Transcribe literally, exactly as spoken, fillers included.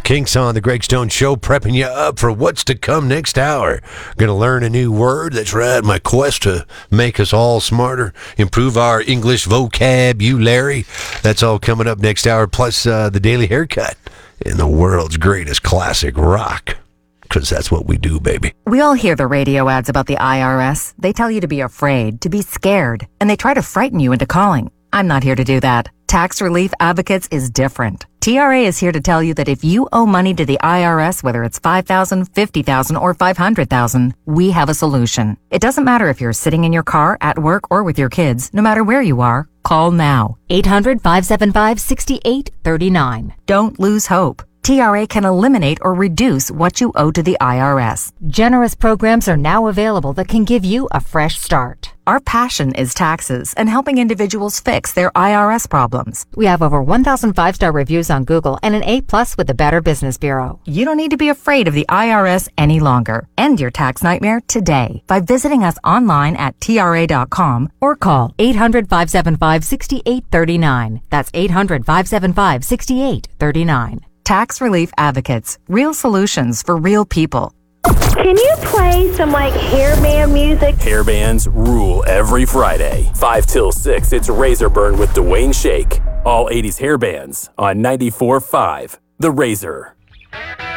Kinks on the Greg Stone Show, prepping you up for what's to come next hour. Going to learn a new word. That's right, my quest to make us all smarter, improve our English vocabulary. That's all coming up next hour, plus uh, the Daily Haircut and the world's greatest classic rock. Because that's what we do, baby. We all hear the radio ads about the I R S. They tell you to be afraid, to be scared, and they try to frighten you into calling. I'm not here to do that. Tax Relief Advocates is different. T R A is here to tell you that if you owe money to the I R S, whether it's five thousand dollars, fifty thousand dollars, or five hundred thousand dollars, we have a solution. It doesn't matter if you're sitting in your car, at work, or with your kids. No matter where you are, call now. eight hundred, five seven five, six eight three nine. Don't lose hope. T R A can eliminate or reduce what you owe to the I R S. Generous programs are now available that can give you a fresh start. Our passion is taxes and helping individuals fix their I R S problems. We have over one thousand five-star reviews on Google and an A plus with the Better Business Bureau. You don't need to be afraid of the I R S any longer. End your tax nightmare today by visiting us online at T R A dot com or call eight hundred, five seven five, six eight three nine. That's eight hundred, five seven five, six eight three nine. Tax Relief Advocates. Real solutions for real people. Can you play some, like, hairband music? Hairbands rule every Friday. five till six, it's Razor Burn with Dwayne Shake. All eighties hairbands on ninety-four point five The Razor.